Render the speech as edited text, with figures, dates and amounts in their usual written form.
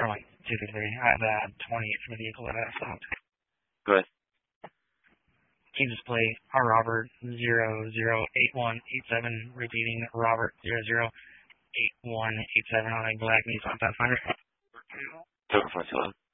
Starlight 233. I have 28 from the vehicle that I stopped. Go ahead. Kansas plate, R. Robert 008187, repeating Robert 008187 on a black Nissan Pathfinder. Token 4 2